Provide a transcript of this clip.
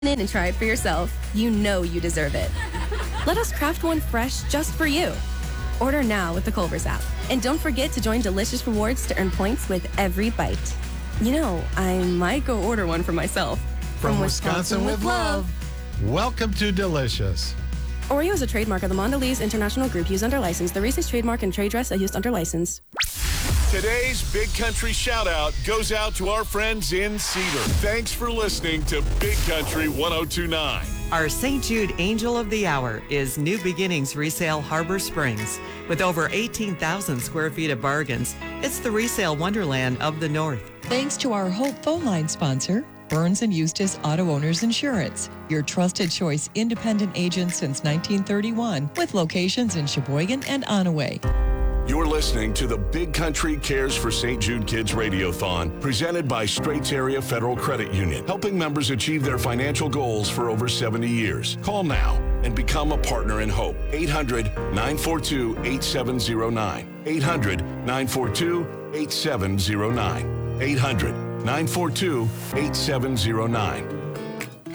in and try it for yourself. You know you deserve it. Let us craft one fresh just for you. Order now with the Culver's app. And don't forget to join Delicious Rewards to earn points with every bite. You know, I might go order one for myself. From Wisconsin with love. Welcome to Delicious. Oreo is a trademark of the Mondelez International Group used under license. The Reese's trademark and trade dress are used under license. Today's Big Country shout-out goes out to our friends in Cedar. Thanks for listening to Big Country 1029. Our St. Jude Angel of the Hour is New Beginnings Resale Harbor Springs. With over 18,000 square feet of bargains, it's the resale wonderland of the North. Thanks to our Hope phone line sponsor, Burns & Eustace Auto Owners Insurance, your trusted choice independent agent since 1931, with locations in Sheboygan and Onaway. You're listening to the Big Country Cares for St. Jude Kids Radiothon, presented by Straits Area Federal Credit Union, helping members achieve their financial goals for over 70 years. Call now and become a partner in hope. 800-942-8709. 800-942-8709. 800-942-8709.